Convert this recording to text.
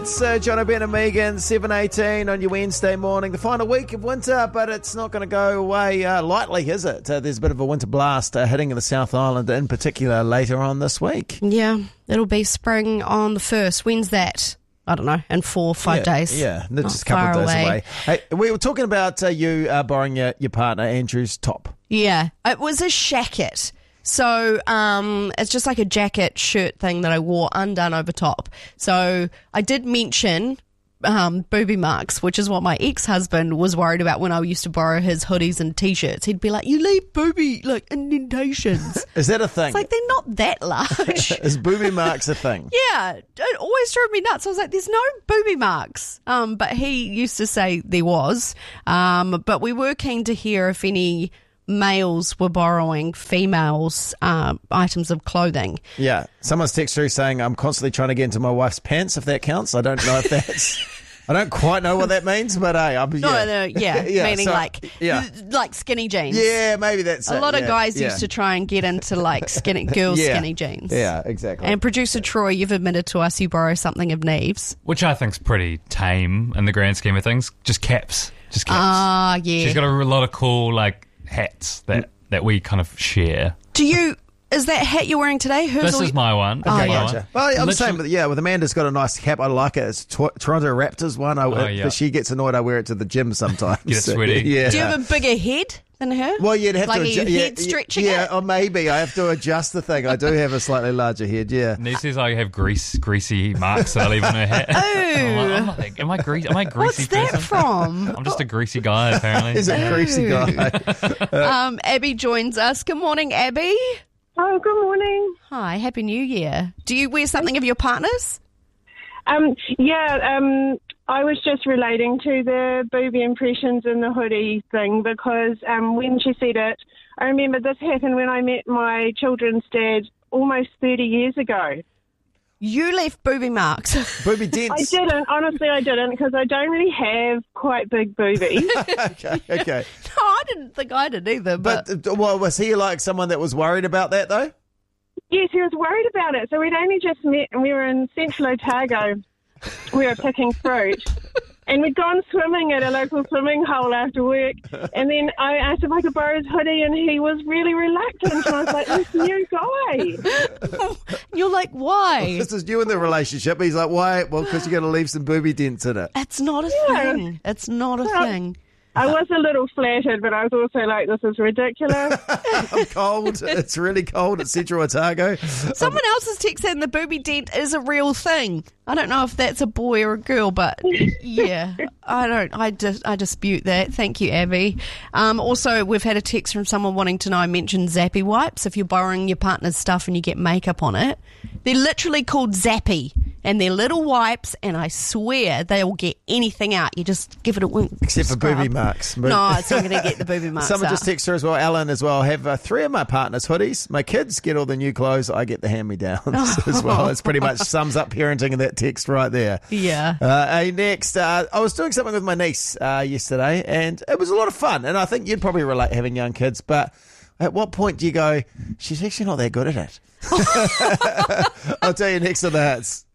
It's John Ben and Megan, 7:18 on your Wednesday morning. The final week of winter, but it's not going to go away lightly, is it? There's a bit of a winter blast hitting the South Island in particular later on this week. Yeah, it'll be spring on the 1st. When's that? I don't know, in 4 or 5 days. Yeah, just a couple of days away. Hey, we were talking about you borrowing your partner Andrew's top. Yeah, it was a shacket. So it's just like a jacket shirt thing that I wore undone over top. So I did mention booby marks, which is what my ex-husband was worried about when I used to borrow his hoodies and T-shirts. He'd be like, you leave booby, like, indentations. Is that a thing? It's like, they're not that large. Is booby marks a thing? Yeah, it always drove me nuts. I was like, there's no booby marks. But he used to say there was. But we were keen to hear if any males were borrowing females' items of clothing. Yeah. Someone's texted through saying, I'm constantly trying to get into my wife's pants, if that counts. I don't know if that's... I don't quite know what that means, but hey, meaning like skinny jeans. Yeah, maybe that's a lot of guys used to try and get into like skinny jeans. Yeah, exactly. And producer Troy, you've admitted to us you borrow something of Neve's, which I think's pretty tame in the grand scheme of things. Just caps. Ah, yeah. She's got a lot of cool like hats that we kind of share. Is that hat you're wearing today? This is my one. Okay, gotcha. Well, I'm the same, but with Amanda's got a nice cap. I like it. It's Toronto Raptors one. If she gets annoyed, I wear it to the gym sometimes. Get sweaty. Yeah. Do you have a bigger head than her? Well, you'd have like to head stretching it? Or maybe I have to adjust the thing. I do have a slightly larger head, yeah. Neve says I have greasy marks that I leave on her hat. Oh. Am I greasy? What's that from? I'm just a greasy guy, apparently. He's a greasy guy. Abby joins us. Good morning, Abby. Oh, good morning. Hi, Happy New Year. Do you wear something of your partner's? I was just relating to the booby impressions and the hoodie thing because when she said it, I remember this happened when I met my children's dad almost 30 years ago. You left booby marks. Booby dents. I didn't. Honestly, I didn't because I don't really have quite big boobies. Okay. No, I didn't think I did either. But was he like someone that was worried about that though? Yes, he was worried about it. So we'd only just met and we were in Central Otago. We were picking fruit. And we'd gone swimming at a local swimming hole after work. And then I asked if I could borrow his hoodie, and he was really reluctant. And I was like, this new guy. You're like, why? This is you in the relationship. He's like, why? Well, because you're going to leave some booby dents in it. It's not a thing. It's not a thing. I was a little flattered, but I was also like, this is ridiculous. I'm cold. It's really cold at Central Otago. Someone else's text saying the booby dent is a real thing. I don't know if that's a boy or a girl, but yeah, I dispute that. Thank you, Abby. Also, we've had a text from someone wanting to know, I mentioned Zappy wipes. If you're borrowing your partner's stuff and you get makeup on it, they're literally called Zappy. And they're little wipes, and I swear they'll get anything out. You just give it a wink. Except for booby marks. No, it's not going to get the booby marks. Someone just texted her as well, Alan as well. I have 3 of my partner's hoodies. My kids get all the new clothes. I get the hand-me-downs as well. It's pretty much sums up parenting in that text right there. Yeah. Next, I was doing something with my niece yesterday, and it was a lot of fun. And I think you'd probably relate having young kids, but at what point do you go, she's actually not that good at it? I'll tell you next on the hits.